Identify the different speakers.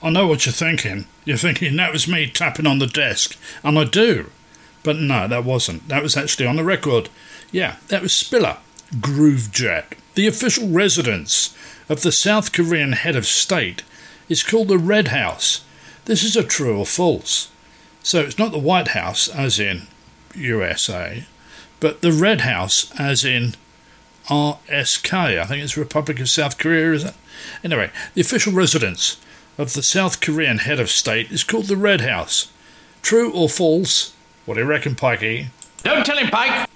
Speaker 1: I know what you're thinking. You're thinking that was me tapping on the desk, and I do. But no, that wasn't. That was actually on the record. Yeah, that was Spiller, Groovejet. The official residence of the South Korean head of state is called the Red House. This is a true or false. So it's not the White House, as in USA, but the Red House, as in RSK. I think it's Republic of South Korea, is it? Anyway, the official residence of the South Korean head of state is called the Red House. True or false? What do you reckon, Pikey?
Speaker 2: Don't tell him, Pike!